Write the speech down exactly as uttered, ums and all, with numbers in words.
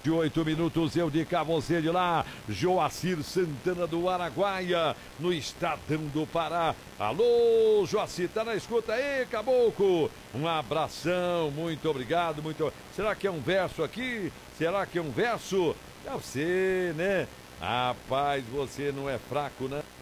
vinte e oito minutos, eu de cá, você de lá. Joacir Santana do Araguaia, no Estadão do Pará. Alô, Joacir, tá na escuta aí, caboclo? Um abração, muito obrigado, muito... Será que é um verso aqui? Será que é um verso? Deve ser, né? Rapaz, você não é fraco, né?